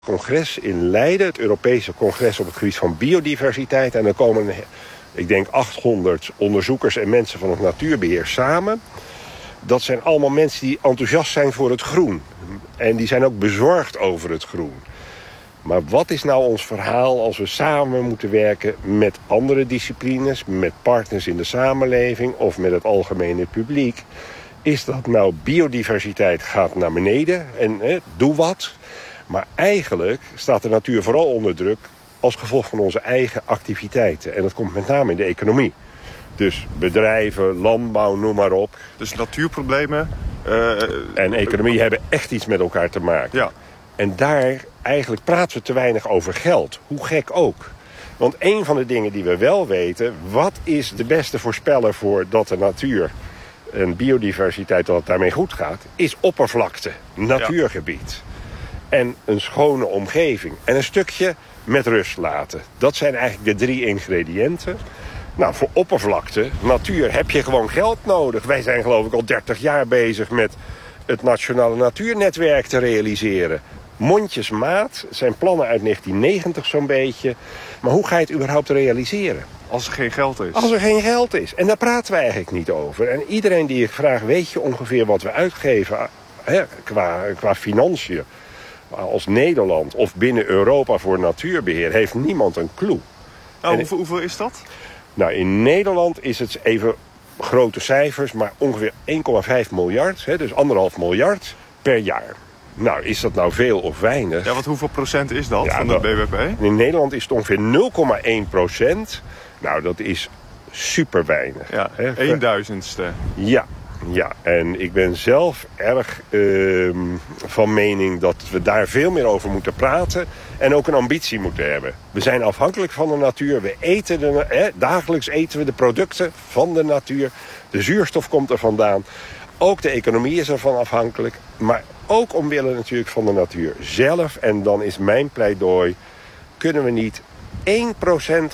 congres in Leiden, het Europese congres op het gebied van biodiversiteit. En dan komen, ik denk, 800 onderzoekers en mensen van het natuurbeheer samen. Dat zijn allemaal mensen die enthousiast zijn voor het groen. En die zijn ook bezorgd over het groen. Maar wat is nou ons verhaal als we samen moeten werken met andere disciplines, met partners in de samenleving of met het algemene publiek? Is dat nou biodiversiteit gaat naar beneden en doe wat. Maar eigenlijk staat de natuur vooral onder druk als gevolg van onze eigen activiteiten. En dat komt met name in de economie. Dus bedrijven, landbouw, noem maar op. Dus natuurproblemen en economie hebben echt iets met elkaar te maken. Ja. En daar eigenlijk praten we te weinig over geld. Hoe gek ook. Want een van de dingen die we wel weten, wat is de beste voorspeller voor dat de natuur en biodiversiteit, dat het daarmee goed gaat, is oppervlakte, natuurgebied. Ja. En een schone omgeving. En een stukje met rust laten. Dat zijn eigenlijk de 3 ingrediënten. Nou, voor oppervlakte, natuur, heb je gewoon geld nodig. Wij zijn geloof ik al 30 jaar bezig met het Nationale Natuurnetwerk te realiseren. Mondjesmaat, zijn plannen uit 1990 zo'n beetje. Maar hoe ga je het überhaupt realiseren? Als er geen geld is. Als er geen geld is. En daar praten we eigenlijk niet over. En iedereen die ik vraag, weet je ongeveer wat we uitgeven qua financiën als Nederland of binnen Europa voor natuurbeheer, heeft niemand een clue. Nou, hoeveel is dat? Nou, in Nederland is het even grote cijfers, maar ongeveer 1,5 miljard. Dus 1,5 miljard per jaar. Nou, is dat nou veel of weinig? Ja, want hoeveel procent is dat van de BBP? In Nederland is het ongeveer 0,1%. Nou, dat is super weinig. Ja, 1/1000ste. Ja, en ik ben zelf erg van mening dat we daar veel meer over moeten praten en ook een ambitie moeten hebben. We zijn afhankelijk van de natuur. We eten dagelijks eten we de producten van de natuur. De zuurstof komt er vandaan. Ook de economie is ervan afhankelijk. Maar ook omwille natuurlijk van de natuur zelf. En dan is mijn pleidooi, kunnen we niet 1%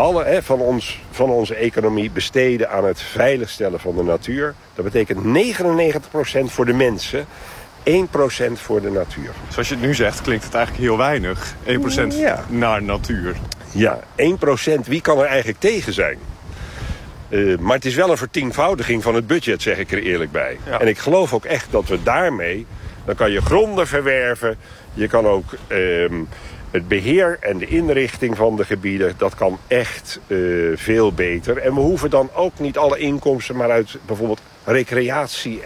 van onze economie besteden aan het veiligstellen van de natuur. Dat betekent 99% voor de mensen, 1% voor de natuur. Zoals je het nu zegt, klinkt het eigenlijk heel weinig. 1% naar natuur. Ja, 1%, wie kan er eigenlijk tegen zijn? Maar het is wel een vertienvoudiging van het budget, zeg ik er eerlijk bij. Ja. En ik geloof ook echt dat we daarmee, dan kan je gronden verwerven. Je kan ook het beheer en de inrichting van de gebieden, dat kan echt veel beter. En we hoeven dan ook niet alle inkomsten maar uit bijvoorbeeld recreatie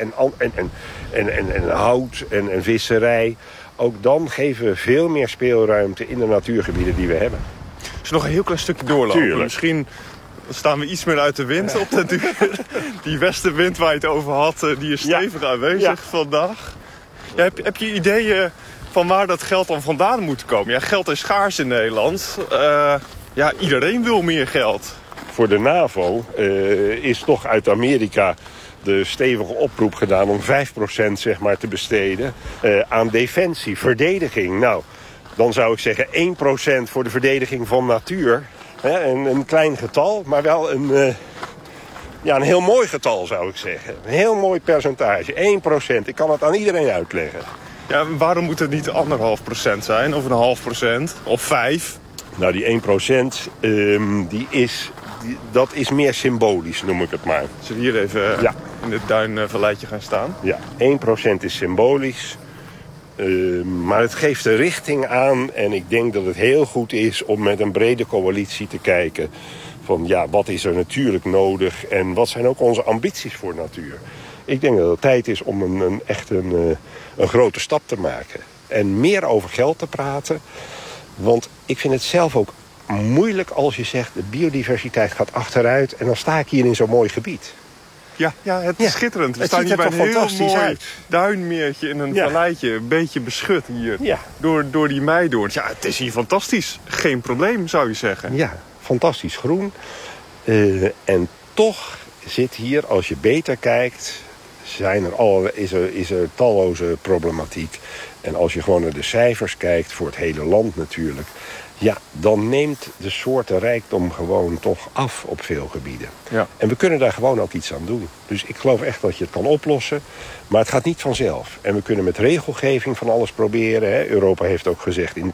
en hout en visserij. Ook dan geven we veel meer speelruimte in de natuurgebieden die we hebben. Dus nog een heel klein stukje doorlopen. Tuurlijk. Misschien staan we iets meer uit de wind op de duur. Die westenwind waar je het over had, die is stevig aanwezig vandaag. Ja, heb je ideeën van waar dat geld dan vandaan moet komen? Ja, geld is schaars in Nederland. Iedereen wil meer geld. Voor de NAVO is toch uit Amerika de stevige oproep gedaan om 5% zeg maar te besteden aan defensie, verdediging. Nou, dan zou ik zeggen 1% voor de verdediging van natuur. Een klein getal, maar wel een heel mooi getal zou ik zeggen. Een heel mooi percentage, 1%. Ik kan het aan iedereen uitleggen. Ja, waarom moet het niet 1,5% zijn of 1,5% of 5%? Nou, die 1% dat is meer symbolisch, noem ik het maar. Zullen we hier even in het duinvalleitje gaan staan? Ja, 1% is symbolisch. Maar het geeft de richting aan. En ik denk dat het heel goed is om met een brede coalitie te kijken van wat is er natuurlijk nodig en wat zijn ook onze ambities voor natuur. Ik denk dat het tijd is om echt een grote stap te maken. En meer over geld te praten. Want ik vind het zelf ook moeilijk als je zegt de biodiversiteit gaat achteruit en dan sta ik hier in zo'n mooi gebied. Ja, het is schitterend. We staan hier bij een heel mooi duinmeertje in een valleitje. Een beetje beschut hier door die meidoorns. Ja, het is hier fantastisch. Geen probleem, zou je zeggen. Ja, fantastisch groen. En toch zit hier, als je beter kijkt, is er talloze problematiek. En als je gewoon naar de cijfers kijkt, voor het hele land natuurlijk, ja, dan neemt de soortenrijkdom gewoon toch af op veel gebieden. Ja. En we kunnen daar gewoon ook iets aan doen. Dus ik geloof echt dat je het kan oplossen. Maar het gaat niet vanzelf. En we kunnen met regelgeving van alles proberen. Hè. Europa heeft ook gezegd, in